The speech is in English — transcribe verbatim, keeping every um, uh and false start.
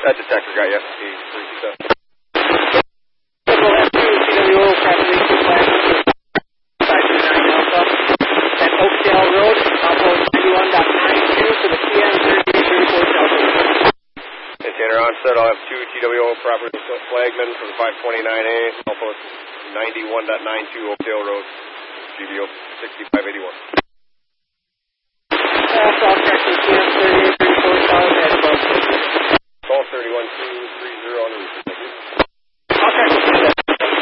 That detector got you. eight three two seven. We'll have two T W O preparation plans for five two nine Alpha at Oakdale Road, outpost ninety-one point nine two for the P M thirty-eight thirty-four Delta. Container on set. I'll have two T W O property flagmen for the five twenty-nine A, outpost ninety-one point nine two Oakdale Road, G B O sixty-five eighty-one. South Texas, P M thirty-eight thirty-four, solid head, close. Call thirty-one two three zero.